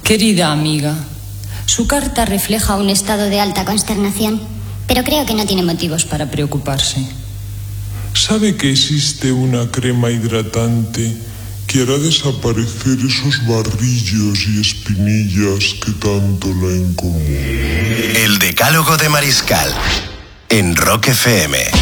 Querida amiga, su carta refleja un estado de alta consternación, pero creo que no tiene motivos para preocuparse. ¿Sabe que existe una crema hidratante que hará desaparecer esos barrillos y espinillas que tanto la incomodan? El Decálogo de Mariscal en Rock FM.